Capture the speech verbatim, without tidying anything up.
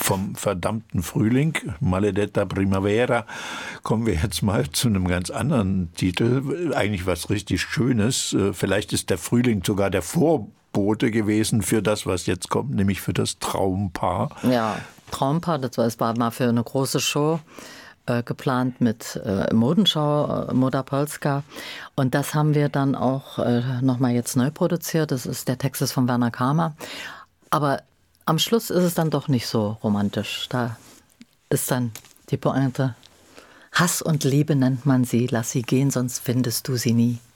vom verdammten Frühling, Maledetta Primavera, kommen wir jetzt mal zu einem ganz anderen Titel. Eigentlich was richtig Schönes. Vielleicht ist der Frühling sogar der Vorbote gewesen für das, was jetzt kommt, nämlich für das Traumpaar. Ja, Traumpaar, das war, das war mal für eine große Show äh, geplant mit äh, Modenschau, äh, Moda Polska. Und das haben wir dann auch äh, nochmal jetzt neu produziert. Das ist, der Text ist von Werner Kramer. Aber am Schluss ist es dann doch nicht so romantisch. Da ist dann die Pointe: Hass und Liebe nennt man sie, lass sie gehen, sonst findest du sie nie.